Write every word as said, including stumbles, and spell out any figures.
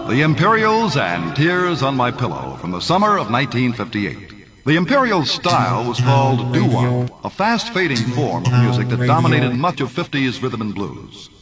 The Imperials and Tears on My Pillow from the summer of nineteen fifty-eight. The Imperials' style was called doo-wop, a fast-fading form of music that dominated much of fifties rhythm and blues.